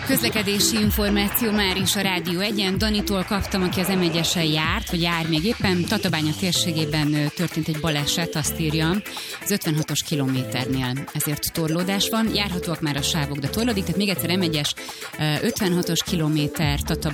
Közlekedési információ már is a Rádió 1-en. Danitól kaptam, aki az M1-esen járt, vagy jár még éppen. Tatabánya térségében történt egy baleset, azt írja, az 56-os kilométernél. Ezért torlódás van. Járhatóak már a sávok, de torlódik. Tehát még egyszer M1-es 56-os kilométer Tatabánya